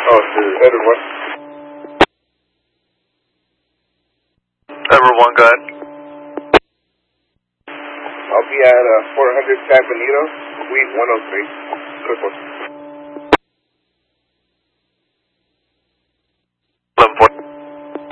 Oh, sure. Edward, what? Edward 1, go ahead. I'll be at 400 San Benito, Suite 103. Quick one.